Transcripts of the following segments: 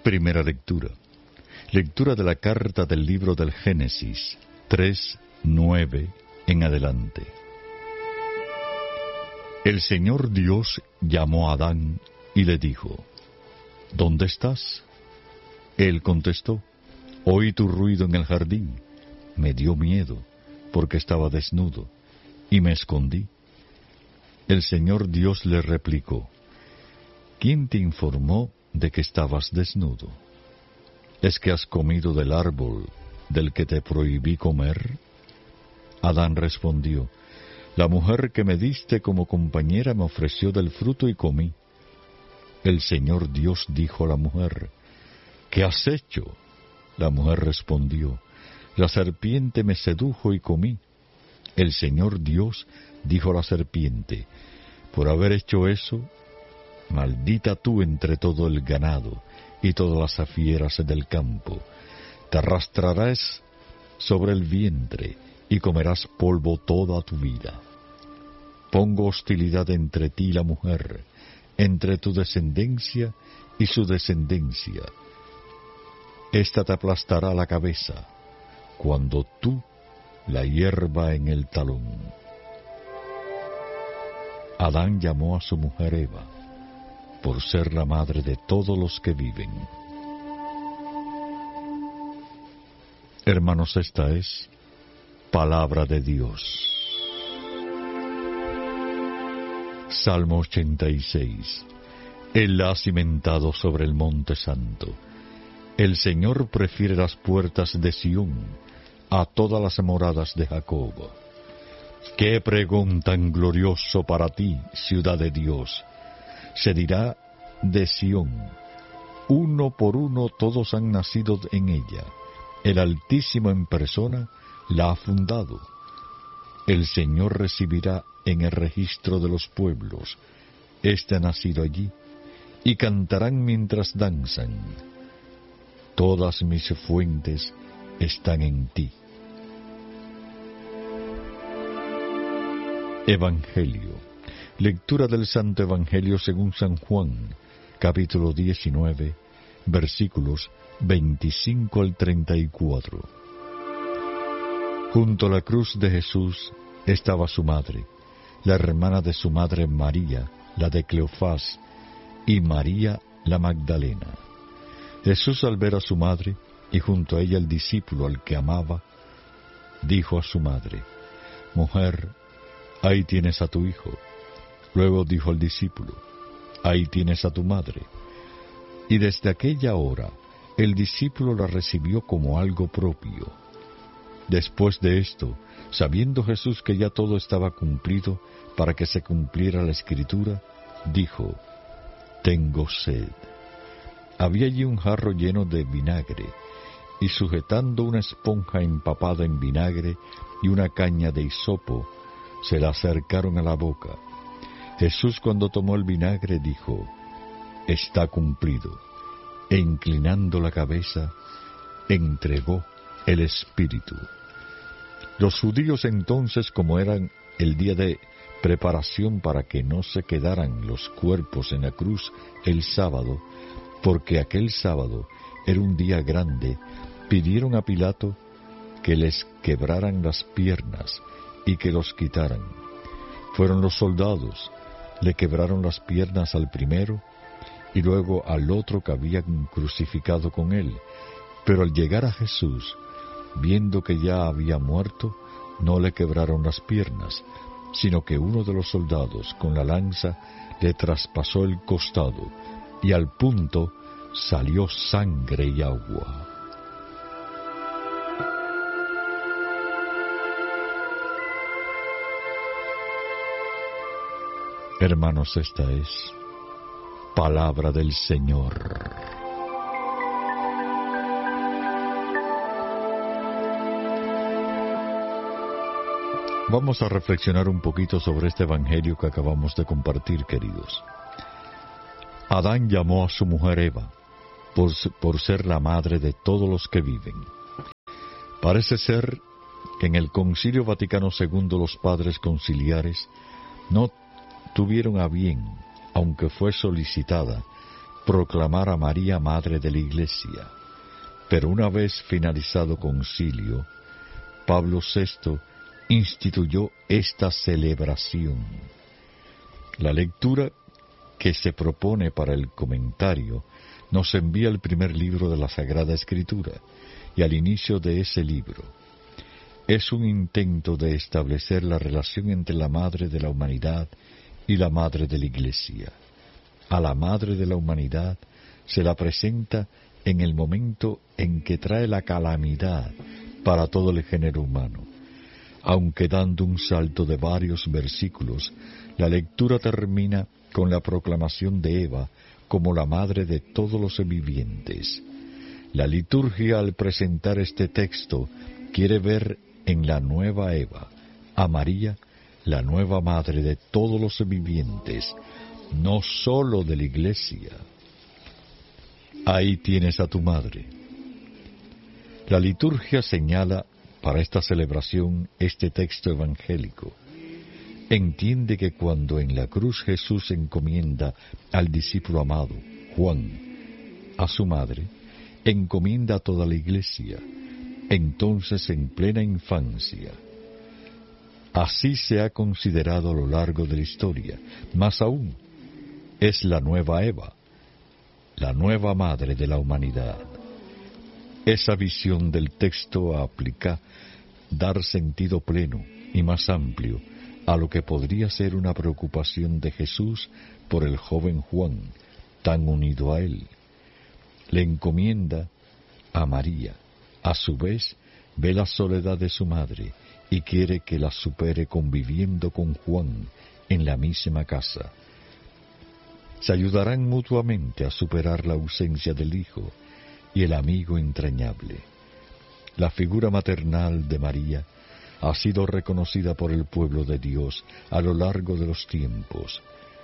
Primera lectura. Lectura de la carta del libro del Génesis, 3:9 en adelante. El Señor Dios llamó a Adán y le dijo: ¿Dónde estás? Él contestó: Oí tu ruido en el jardín. Me dio miedo, porque estaba desnudo, y me escondí. El Señor Dios le replicó: ¿Quién te informó de que estabas desnudo? ¿Es que has comido del árbol del que te prohibí comer? Adán respondió: La mujer que me diste como compañera me ofreció del fruto y comí. El Señor Dios dijo a la mujer: ¿Qué has hecho? La mujer respondió: La serpiente me sedujo y comí. El Señor Dios dijo a la serpiente: Por haber hecho eso, maldita tú entre todo el ganado y todas las fieras del campo. Te arrastrarás sobre el vientre y comerás polvo toda tu vida. Pongo hostilidad entre ti y la mujer, entre tu descendencia y su descendencia. Esta te aplastará la cabeza, cuando tú la hierba en el talón. Adán llamó a su mujer Eva, por ser la madre de todos los que viven. Hermanos, esta es palabra de Dios. Salmo 86. Él la ha cimentado sobre el monte santo. El Señor prefiere las puertas de Sión a todas las moradas de Jacob. ¡Qué pregón tan glorioso para ti, ciudad de Dios! Se dirá de Sión: uno por uno todos han nacido en ella. El Altísimo en persona la ha fundado. El Señor recibirá en el registro de los pueblos: Este ha nacido allí, y cantarán mientras danzan. Todas mis fuentes están en ti. Evangelio. Lectura del Santo Evangelio según San Juan, capítulo 19, versículos 25 al 34. Junto a la cruz de Jesús estaba su madre, la hermana de su madre María, la de Cleofás, y María la Magdalena. Jesús, al ver a su madre y junto a ella el discípulo al que amaba, dijo a su madre: Mujer, ahí tienes a tu hijo. Luego dijo al discípulo: Ahí tienes a tu madre. Y desde aquella hora el discípulo la recibió como algo propio. Después de esto, sabiendo Jesús que ya todo estaba cumplido para que se cumpliera la Escritura, dijo: Tengo sed. Había allí un jarro lleno de vinagre, y sujetando una esponja empapada en vinagre y una caña de hisopo, se la acercaron a la boca. Jesús, cuando tomó el vinagre, dijo: Está cumplido. E inclinando la cabeza, entregó el Espíritu. Los judíos entonces, como eran el día de preparación para que no se quedaran los cuerpos en la cruz el sábado, porque aquel sábado era un día grande, pidieron a Pilato que les quebraran las piernas y que los quitaran. Fueron los soldados, le quebraron las piernas al primero y luego al otro que habían crucificado con él. Pero al llegar a Jesús, viendo que ya había muerto, no le quebraron las piernas, sino que uno de los soldados con la lanza le traspasó el costado, y al punto salió sangre y agua. Hermanos, esta es palabra del Señor. Vamos a reflexionar un poquito sobre este evangelio que acabamos de compartir, queridos. Adán llamó a su mujer Eva, por ser la madre de todos los que viven. Parece ser que en el Concilio Vaticano II los padres conciliares no tuvieron a bien, aunque fue solicitada, proclamar a María Madre de la Iglesia. Pero una vez finalizado concilio, Pablo VI instituyó esta celebración. La lectura que se propone para el comentario nos envía el primer libro de la Sagrada Escritura, y al inicio de ese libro es un intento de establecer la relación entre la Madre de la Humanidad y la Madre de la Iglesia. A la Madre de la Humanidad se la presenta en el momento en que trae la calamidad para todo el género humano. Aunque dando un salto de varios versículos, la lectura termina con la proclamación de Eva como la madre de todos los vivientes. La liturgia, al presentar este texto, quiere ver en la nueva Eva a María, la nueva madre de todos los vivientes, no sólo de la Iglesia. Ahí tienes a tu madre. La liturgia señala para esta celebración este texto evangélico. Entiende que cuando en la cruz Jesús encomienda al discípulo amado, Juan, a su madre, encomienda a toda la Iglesia, entonces en plena infancia. Así se ha considerado a lo largo de la historia. Más aún, es la nueva Eva, la nueva madre de la humanidad. Esa visión del texto aplica dar sentido pleno y más amplio a lo que podría ser una preocupación de Jesús por el joven Juan, tan unido a él. Le encomienda a María. A su vez, ve la soledad de su madre y quiere que la supere conviviendo con Juan en la misma casa. Se ayudarán mutuamente a superar la ausencia del hijo y el amigo entrañable. La figura maternal de María ha sido reconocida por el pueblo de Dios a lo largo de los tiempos.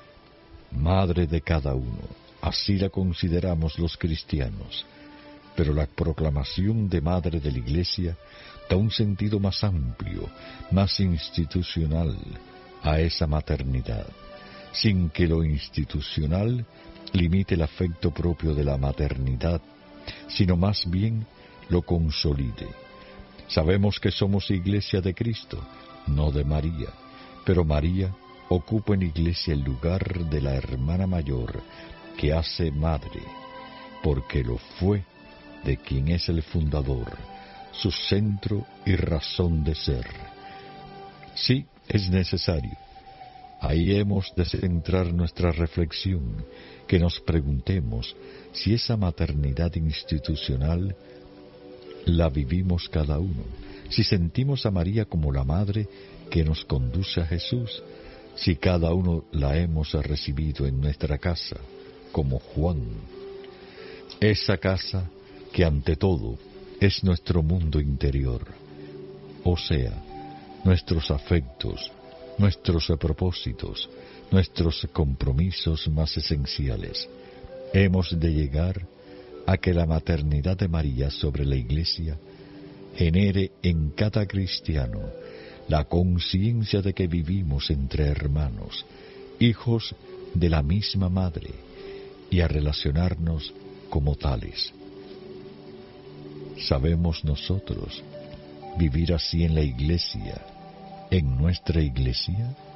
Madre de cada uno, así la consideramos los cristianos, pero la proclamación de Madre de la Iglesia da un sentido más amplio, más institucional a esa maternidad, sin que lo institucional limite el afecto propio de la maternidad, sino más bien lo consolide. Sabemos que somos Iglesia de Cristo, no de María, pero María ocupa en Iglesia el lugar de la hermana mayor que hace madre, porque lo fue de quien es el fundador, su centro y razón de ser. Sí, es necesario. Ahí hemos de centrar nuestra reflexión, que nos preguntemos si esa maternidad institucional la vivimos cada uno, si sentimos a María como la madre que nos conduce a Jesús, si cada uno la hemos recibido en nuestra casa, como Juan. Esa casa que ante todo es nuestro mundo interior, o sea, nuestros afectos, nuestros propósitos, nuestros compromisos más esenciales. Hemos de llegar a que la maternidad de María sobre la Iglesia genere en cada cristiano la conciencia de que vivimos entre hermanos, hijos de la misma madre, y a relacionarnos como tales. ¿Sabemos nosotros vivir así en la Iglesia, en nuestra Iglesia?